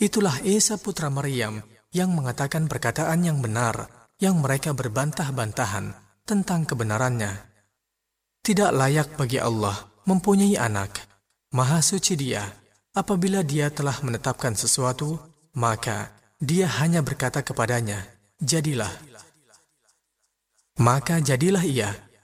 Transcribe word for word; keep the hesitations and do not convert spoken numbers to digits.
Itulah Isa putra Maryam yang mengatakan perkataan yang benar, yang mereka berbantah-bantahan tentang kebenarannya. Tidak layak bagi Allah mempunyai anak. Maha suci Dia. Apabila Dia telah menetapkan sesuatu, maka Dia hanya berkata kepadanya, jadilah. Maka jadilah ia.